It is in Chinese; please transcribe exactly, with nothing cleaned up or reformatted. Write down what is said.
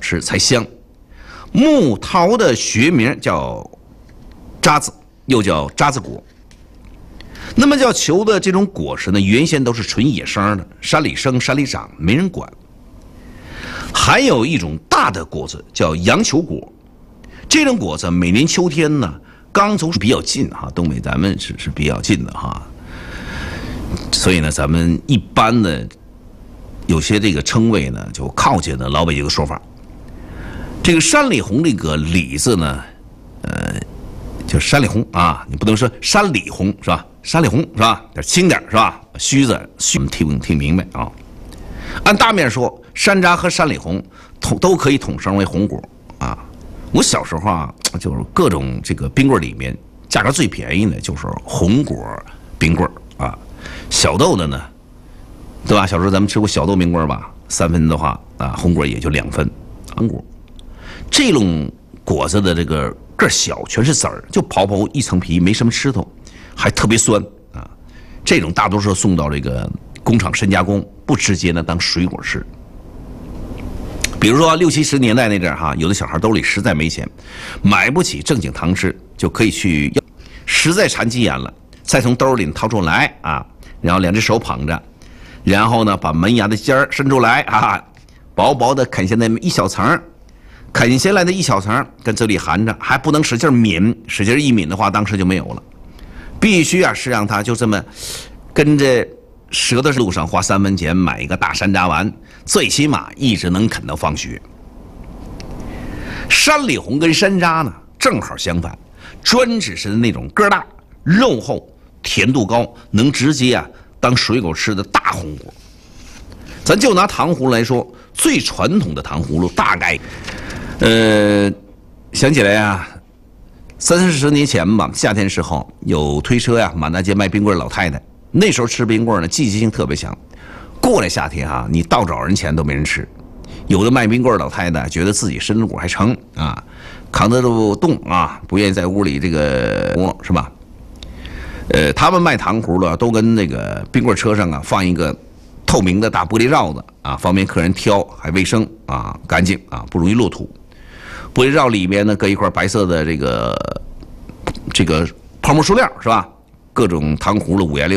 吃才香。木桃的学名叫渣子，又叫渣子果。那么叫球的这种果实呢，原先都是纯野生的，山里生山里长，没人管。还有一种大的果子叫洋球果，这种果子每年秋天呢，刚从比较近哈，东北咱们是是比较近的哈，所以呢，咱们一般的有些这个称谓呢，就靠近了老北京的说法。这个山里红这个李字呢，呃，就山里红啊，你不能说山里红是吧？山里红是吧？点轻点是吧？须字须听听明白啊。按大面说，山楂和山里红统都可以统称为红果啊。我小时候啊，就是各种这个冰棍里面价格最便宜的就是红果冰棍啊。小豆的呢，对吧？小时候咱们吃过小豆冰棍吧？三分的话啊，红果也就两分。红果这种果子的这个个小，全是籽儿，就薄薄一层皮，没什么吃头，还特别酸啊。这种大多数送到这个工厂深加工，不直接呢当水果吃。比如说六七十年代那阵哈，有的小孩兜里实在没钱，买不起正经糖吃，就可以去，实在馋急眼了，再从兜里掏出来啊，然后两只手捧着，然后呢把门牙的尖儿伸出来啊，薄薄的啃下那么一小层，啃下来的一小层跟嘴里含着，还不能使劲抿，使劲一抿的话，当时就没有了。必须啊是让他就这么跟着折的路上花三分钱买一个大山楂丸，最起码一直能啃到放学。山里红跟山楂呢正好相反，专指是那种个大、肉厚、甜度高，能直接啊当水果吃的大红果。咱就拿糖葫芦来说，最传统的糖葫芦大概，呃，想起来呀，三四十年前吧，夏天时候有推车呀，满大街卖冰棍老太太。那时候吃冰棍呢，季节性特别强。过了夏天啊，你倒找人钱都没人吃。有的卖冰棍老太太觉得自己身子骨还成啊，扛得住冻啊，不愿意在屋里这个是吧？呃，他们卖糖葫芦都跟那个冰棍车上啊放一个透明的大玻璃罩子啊，方便客人挑，还卫生啊，干净啊，不容易落土。玻璃罩里面呢搁一块白色的这个这个泡沫塑料是吧？各种糖葫芦五颜六